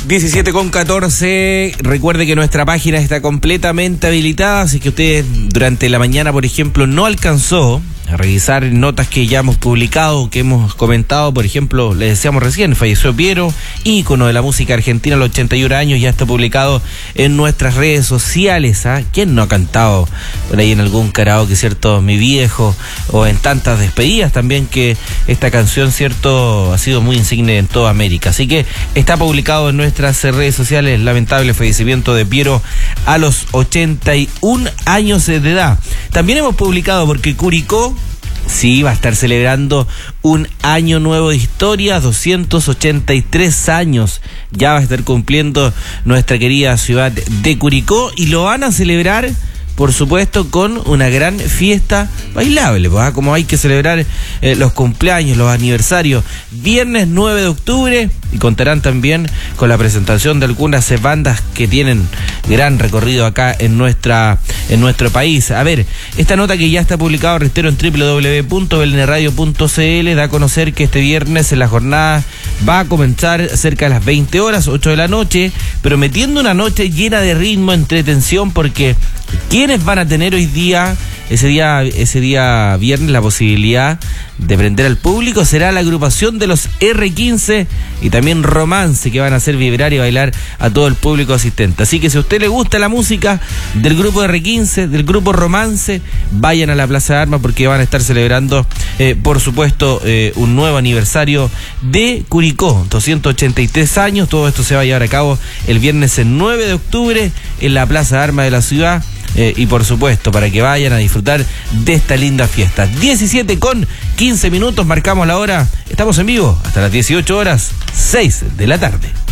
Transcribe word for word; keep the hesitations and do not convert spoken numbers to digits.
diecisiete con catorce. Recuerde que nuestra página está completamente habilitada, así que usted durante la mañana, por ejemplo, no alcanzó a revisar notas que ya hemos publicado, que hemos comentado. Por ejemplo, le decíamos recién, falleció Piero, ícono de la música argentina a los ochenta y un años, ya está publicado en nuestras redes sociales. ¿Ah? ¿Quién no ha cantado por ahí en algún karaoke, cierto, Mi Viejo, o en tantas despedidas también, que esta canción, cierto, ha sido muy insigne en toda América? Así que está publicado en nuestras redes sociales. Lamentable fallecimiento de Piero a los ochenta y un años de edad. También hemos publicado, porque Curicó sí va a estar celebrando un año nuevo de historia, doscientos ochenta y tres años ya va a estar cumpliendo nuestra querida ciudad de Curicó, y lo van a celebrar, por supuesto, con una gran fiesta bailable, ¿verdad? Como hay que celebrar eh, los cumpleaños, los aniversarios. Viernes nueve de octubre, y contarán también con la presentación de algunas bandas que tienen gran recorrido acá en nuestra en nuestro país. A ver, esta nota que ya está publicada, reitero, en doble u doble u doble u punto belneradio punto c l, da a conocer que este viernes en la jornada va a comenzar cerca de las veinte horas, ocho de la noche, prometiendo una noche llena de ritmo, entretención, porque ¿quiénes van a tener hoy día, ese día, ese día viernes, la posibilidad de prender al público? Será la agrupación de los erre quince y también Romance, que van a hacer vibrar y bailar a todo el público asistente. Así que si a usted le gusta la música del grupo erre quince, del grupo Romance, vayan a la Plaza de Armas, porque van a estar celebrando, eh, por supuesto, eh, un nuevo aniversario de Curicó, doscientos ochenta y tres años. Todo esto se va a llevar a cabo el viernes el nueve de octubre en la Plaza de Armas de la ciudad. Eh, y por supuesto, para que vayan a disfrutar de esta linda fiesta. diecisiete con quince minutos, marcamos la hora. Estamos en vivo hasta las dieciocho horas, seis de la tarde.